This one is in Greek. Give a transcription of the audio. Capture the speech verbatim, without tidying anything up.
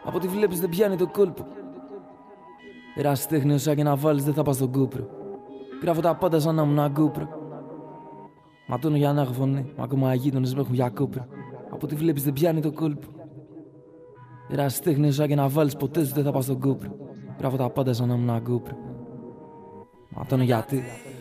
Από ό,τι βλέπεις δεν πιάνει το κόλπο. Ερασιτέχνη όσα και να βάλεις δεν θα πας στον Κούπρο. Γράφω τα πάντα σαν να ήμουν ένα Κούπρο. Ματώνω για να έχω φωνή, μα ακόμα οι γείτονες με έχουν για Κούπρο. Από ό,τι βλέπεις δεν πιάνει το κόλπο. Ερασιτέχνη όσα και να βάλεις ποτέ σου δεν θα πας στον Κούπρο. Γράφω τα πάντα σαν να ήμουν ένα Κούπρο. Ματώνω γιατί.